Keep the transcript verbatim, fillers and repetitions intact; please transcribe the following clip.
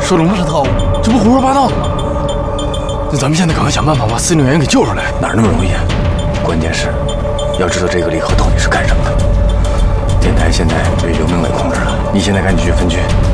说的那么是套，这不胡说八道的吗？那咱们现在赶快想办法把司令员给救出来， 哪那么容易啊？关键是要知道这个离合到底是干什么的。电台现在被刘明伟控制了，你现在赶紧去分局